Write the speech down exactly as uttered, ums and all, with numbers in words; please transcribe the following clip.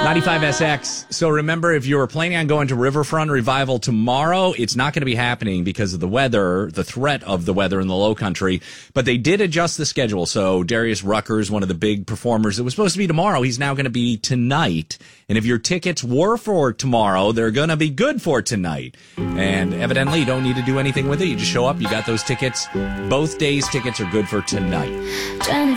ninety-five S X. So remember, if you were planning on going to Riverfront Revival tomorrow, it's not going to be happening because of the weather, the threat of the weather in the low country. But they did adjust the schedule. So Darius Ruckers, one of the big performers, it was supposed to be tomorrow. He's now going to be tonight. And if your tickets were for tomorrow, they're going to be good for tonight. And evidently, you don't need to do anything with it. You just show up. You got those tickets. Both days' tickets are good for tonight.